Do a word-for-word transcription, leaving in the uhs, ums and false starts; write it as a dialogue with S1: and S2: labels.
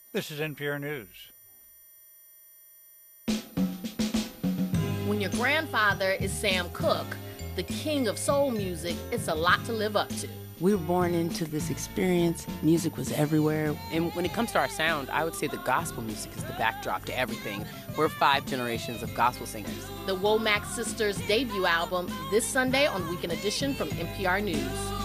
S1: This is N P R News.
S2: When your grandfather is Sam Cooke, the king of soul music, it's a lot to live up to.
S3: We were born into this experience. Music was everywhere.
S4: And when it comes to our sound, I would say the gospel music is the backdrop to everything. We're five generations of gospel singers.
S2: The Womack Sisters' debut album this Sunday on Weekend Edition from N P R News.